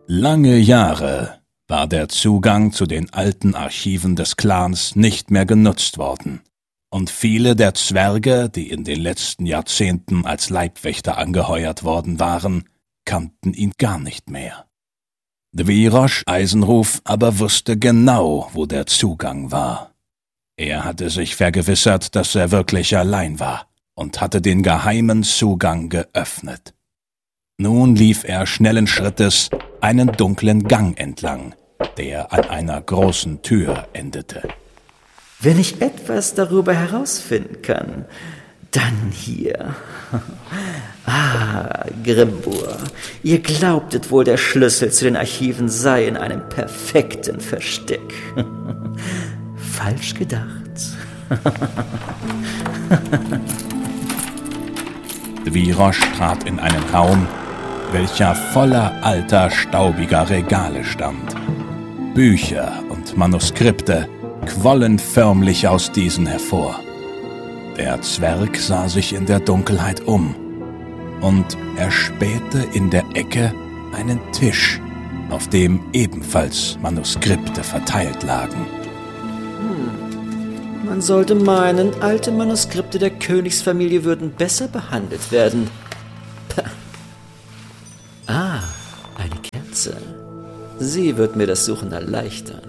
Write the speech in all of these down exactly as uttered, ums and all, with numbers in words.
Lange Jahre war der Zugang zu den alten Archiven des Clans nicht mehr genutzt worden, und viele der Zwerge, die in den letzten Jahrzehnten als Leibwächter angeheuert worden waren, kannten ihn gar nicht mehr. Dvirosh Eisenruf aber wusste genau, wo der Zugang war. Er hatte sich vergewissert, dass er wirklich allein war, und hatte den geheimen Zugang geöffnet. Nun lief er schnellen Schrittes einen dunklen Gang entlang, der an einer großen Tür endete. Wenn ich etwas darüber herausfinden kann, dann hier. Ah, Grimbur, ihr glaubtet wohl, der Schlüssel zu den Archiven sei in einem perfekten Versteck. Falsch gedacht. Dvirosh trat in einen Raum, welcher voller alter, staubiger Regale stand. Bücher und Manuskripte quollen förmlich aus diesen hervor. Der Zwerg sah sich in der Dunkelheit um und erspähte in der Ecke einen Tisch, auf dem ebenfalls Manuskripte verteilt lagen. Hm. Man sollte meinen, alte Manuskripte der Königsfamilie würden besser behandelt werden. Pah. Ah, eine Kerze. Sie wird mir das Suchen erleichtern.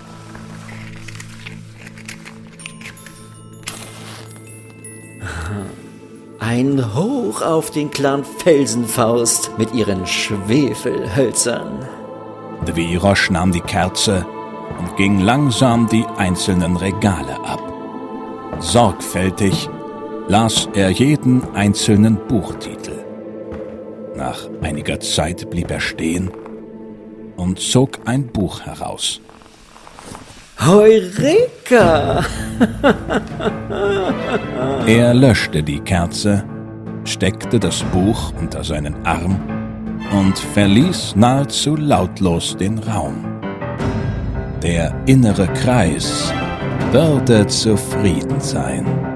Ein Hoch auf den Clan Felsenfaust mit ihren Schwefelhölzern. Dvirosh nahm die Kerze und ging langsam die einzelnen Regale ab. Sorgfältig las er jeden einzelnen Buchtitel. Nach einiger Zeit blieb er stehen und zog ein Buch heraus. Heureka! Er löschte die Kerze, steckte das Buch unter seinen Arm und verließ nahezu lautlos den Raum. Der innere Kreis würde zufrieden sein.